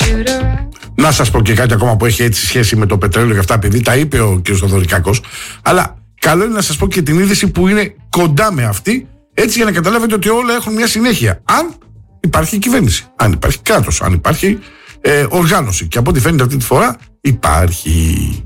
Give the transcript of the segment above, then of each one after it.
Να σας πω και κάτι ακόμα που έχει έτσι σχέση με το πετρέλαιο και αυτά, επειδή τα είπε ο κ. Θοδωρικάκος. Αλλά καλό είναι να σας πω και την είδηση που είναι κοντά με αυτή, έτσι για να καταλάβετε ότι όλα έχουν μια συνέχεια. Αν υπάρχει κυβέρνηση, αν υπάρχει κράτος, αν υπάρχει οργάνωση. Και από ό,τι φαίνεται αυτή τη φορά υπάρχει.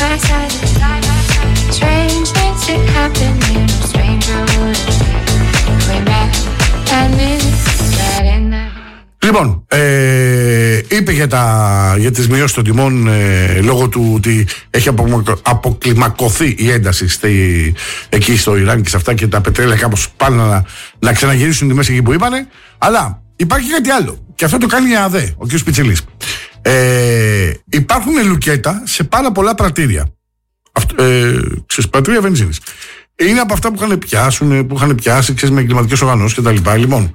Λοιπόν, είπε για τις μειώσεις των τιμών λόγω του ότι έχει αποκλιμακωθεί η ένταση εκεί στο Ιράν και σε αυτά, και τα πετρέλαια κάπως πάνε να ξαναγυρίσουν τιμές εκεί που είπανε. Αλλά υπάρχει κάτι άλλο, και αυτό το κάνει η ΑΔΕ, ο κ. Πιτσιλής. Υπάρχουν λουκέτα σε πάρα πολλά πρατήρια. Πρατήρια βενζίνης. Είναι από αυτά που είχαν πιάσει με εγκληματικές οργανώσεις κτλ. Λοιπόν,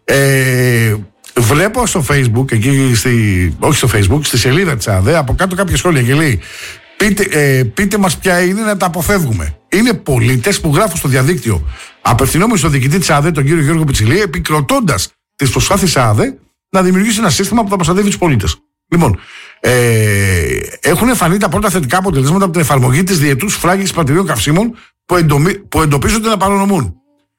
βλέπω στο Facebook, όχι στο Facebook, στη σελίδα της ΑΔΕ, από κάτω κάποια σχόλια και λέει: πείτε μας ποια είναι, να τα αποφεύγουμε. Είναι πολίτες που γράφουν στο διαδίκτυο, απευθυνόμενοι στον διοικητή της ΑΔΕ, τον κύριο Γιώργο Πιτσιλή, επικροτώντας τις προσπάθειες της ΑΔΕ να δημιουργήσει ένα σύστημα που θα προστατεύει τους πολίτες. Λοιπόν, έχουν φανεί τα πρώτα θετικά αποτελέσματα από την εφαρμογή της διετούς φράγγισης πρατηρίων καυσίμων που εντοπίζονται να παρανομούν.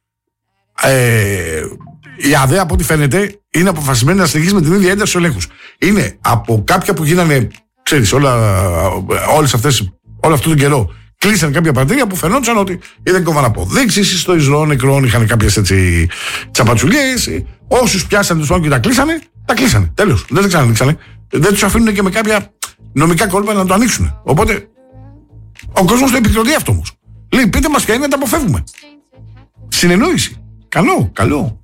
Η ΑΔΕ, από ό,τι φαίνεται, είναι αποφασισμένη να συνεχίσει με την ίδια ένταση στους ελέγχους. Είναι από κάποια που γίνανε, ξέρεις, όλο αυτόν τον καιρό κλείσαν κάποια πρατήρια που φαινόντουσαν ότι ήταν κόμμα αποδείξεις, στο Ισραήλ νεκρών είχαν κάποιες έτσι τσαπατσουλιές. Όσους πιάσανε τους πάνω και τα κλείσανε. Τέλος. Δεν τα ξανανοίξανε. Δεν τους αφήνουν και με κάποια νομικά κόλπα να το ανοίξουν. Οπότε ο κόσμος το επικροτεί αυτό όμως. Λέει: πείτε μας ποια είναι, να τα αποφεύγουμε. Συνεννόηση. Καλό.